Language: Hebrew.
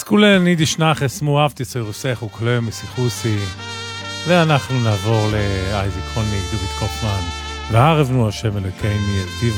כולן יידיש נחס מואבתי סרוסך וכלם מסיחוסי, ואנחנו נעבור לאייזיק הוניק, דוד קופמן, והערבנו השם אלוקיני אל דיברי